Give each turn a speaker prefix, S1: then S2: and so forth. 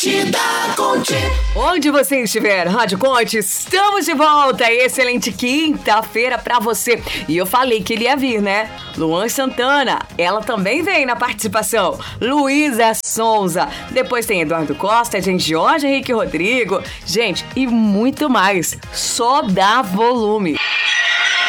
S1: Onde você estiver, Rádio Conte, estamos de volta. Excelente quinta-feira pra você. E eu falei que ele ia vir, né? Luan Santana, ela também vem na participação. Luísa Sonza, depois tem Eduardo Costa, gente, Jorge Henrique Rodrigo, gente, e muito mais. Só dá volume.